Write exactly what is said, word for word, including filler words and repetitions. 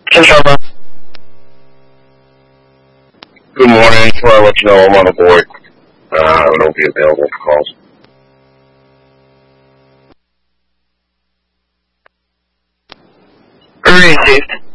Good morning. Just want to let you know I'm on a board. Uh, I will be available for calls. Received.